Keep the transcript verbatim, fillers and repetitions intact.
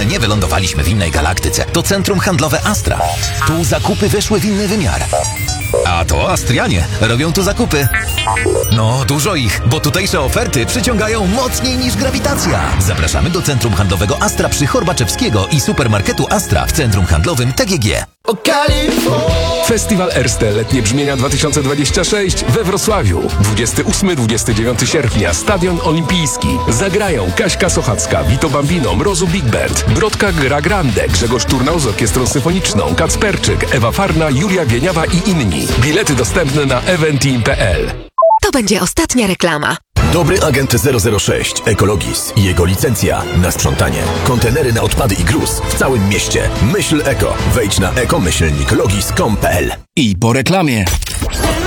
nie wylądowaliśmy w innej galaktyce. To centrum handlowe Astra. Tu zakupy weszły w inny wymiar. A to Astrianie robią tu zakupy. No, dużo ich, bo tutejsze oferty przyciągają mocniej niż grawitacja. Zapraszamy do centrum handlowego Astra przy Horbaczewskiego i supermarketu Astra w centrum handlowym T G G. Festiwal Erste Letnie Brzmienia dwa tysiące dwadzieścia sześć we Wrocławiu. dwudziestego ósmego do dwudziestego dziewiątego sierpnia. Stadion Olimpijski. Zagrają Kaśka Sochacka, Vito Bambino, Mrozu Big Band, Brodka Gra Grande, Grzegorz Turnał z Orkiestrą Symfoniczną, Kacperczyk, Ewa Farna, Julia Wieniawa i inni. Bilety dostępne na eventeam kropka p l. To będzie ostatnia reklama. Dobry agent zero zero sześć Ekologis i jego licencja na sprzątanie. Kontenery na odpady i gruz w całym mieście. Myśl eko. Wejdź na ekomyślnik logis kropka com kropka p l. I po reklamie.